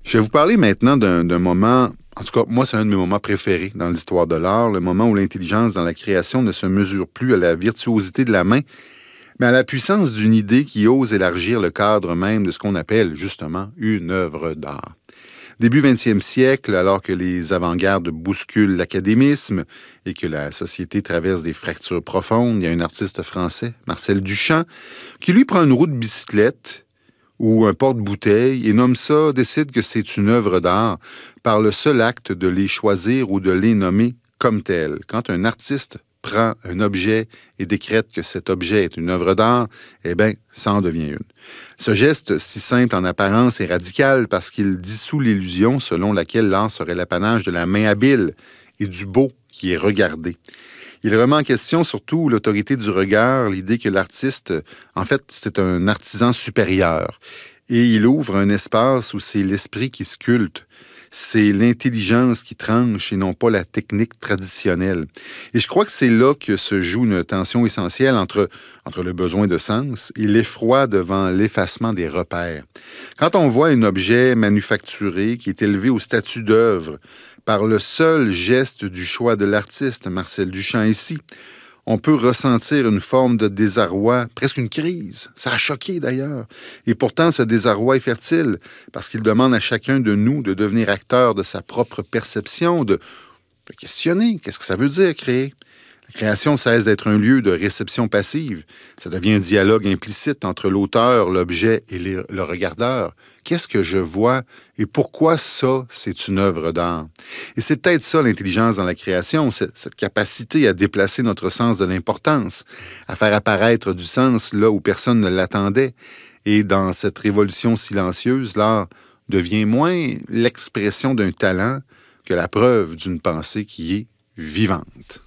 Je vais vous parler maintenant d'un moment, en tout cas, moi, c'est un de mes moments préférés dans l'histoire de l'art, le moment où l'intelligence dans la création ne se mesure plus à la virtuosité de la main, mais à la puissance d'une idée qui ose élargir le cadre même de ce qu'on appelle, justement, une œuvre d'art. Début 20e siècle, alors que les avant-gardes bousculent l'académisme et que la société traverse des fractures profondes, il y a un artiste français, Marcel Duchamp, qui lui prend une roue de bicyclette ou un porte-bouteille et nomme ça, décide que c'est une œuvre d'art par le seul acte de les choisir ou de les nommer comme tels. Quand un artiste prend un objet et décrète que cet objet est une œuvre d'art, eh bien, ça en devient une. Ce geste, si simple en apparence, est radical parce qu'il dissout l'illusion selon laquelle l'art serait l'apanage de la main habile et du beau qui est regardé. Il remet en question surtout l'autorité du regard, l'idée que l'artiste, en fait, c'est un artisan supérieur. Et il ouvre un espace où c'est l'esprit qui sculpte. C'est l'intelligence qui tranche et non pas la technique traditionnelle. Et je crois que c'est là que se joue une tension essentielle entre le besoin de sens et l'effroi devant l'effacement des repères. Quand on voit un objet manufacturé qui est élevé au statut d'œuvre par le seul geste du choix de l'artiste, Marcel Duchamp ici, on peut ressentir une forme de désarroi, presque une crise. Ça a choqué d'ailleurs. Et pourtant, ce désarroi est fertile parce qu'il demande à chacun de nous de devenir acteur de sa propre perception, de questionner qu'est-ce que ça veut dire créer. La création cesse d'être un lieu de réception passive. Ça devient un dialogue implicite entre l'auteur, l'objet et le regardeur. Qu'est-ce que je vois et pourquoi ça, c'est une œuvre d'art? Et c'est peut-être ça l'intelligence dans la création, cette capacité à déplacer notre sens de l'importance, à faire apparaître du sens là où personne ne l'attendait. Et dans cette révolution silencieuse, l'art devient moins l'expression d'un talent que la preuve d'une pensée qui est vivante.